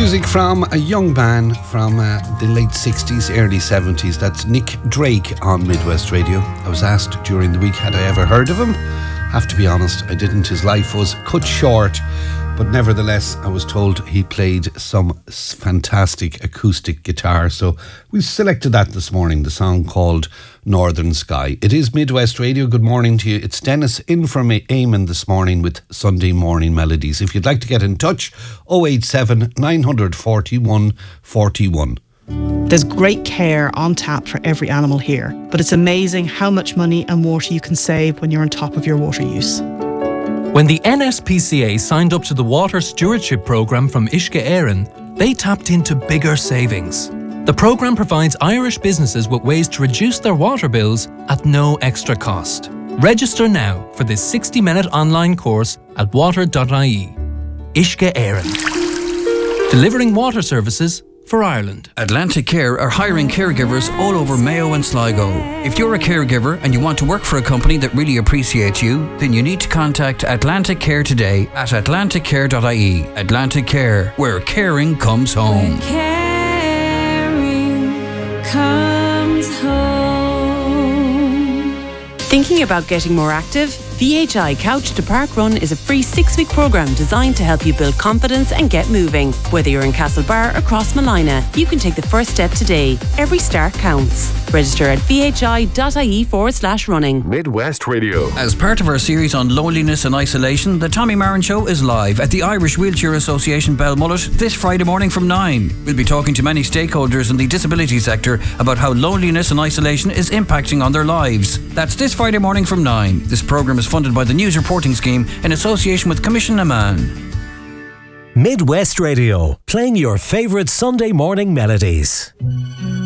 Music from a young band from the late 60s, early 70s. That's Nick Drake on Midwest Radio. I was asked during the week, had I ever heard of him? Have to be honest, I didn't. His life was cut short, but nevertheless, I was told he played some fantastic acoustic guitar. So we selected that this morning, the song called Northern Sky. It is Midwest Radio. Good morning to you. It's Dennis in from Eamon this morning with Sunday Morning Melodies. If you'd like to get in touch, 087 941 41. There's great care on tap for every animal here, but it's amazing how much money and water you can save when you're on top of your water use. When the NSPCA signed up to the Water Stewardship Programme from Uisce Éireann, they tapped into bigger savings. The programme provides Irish businesses with ways to reduce their water bills at no extra cost. Register now for this 60-minute online course at water.ie. Uisce Éireann. Delivering water services for Ireland. Atlantic Care are hiring caregivers all over Mayo and Sligo. If you're a caregiver and you want to work for a company that really appreciates you, then you need to contact Atlantic Care today at atlanticcare.ie. Atlantic Care, where caring comes home. Where caring comes home. Thinking about getting more active? VHI Couch to Park Run is a free 6-week programme designed to help you build confidence and get moving. Whether you're in Castlebar or Crossmolina, you can take the first step today. Every start counts. Register at vhi.ie/running. Midwest Radio. As part of our series on loneliness and isolation, the Tommy Marin Show is live at the Irish Wheelchair Association Belmullet this Friday morning from 9. We'll be talking to many stakeholders in the disability sector about how loneliness and isolation is impacting on their lives. That's this Friday morning from 9. This programme is funded by the News Reporting Scheme in association with Commission Amman. Midwest Radio, playing your favourite Sunday morning melodies.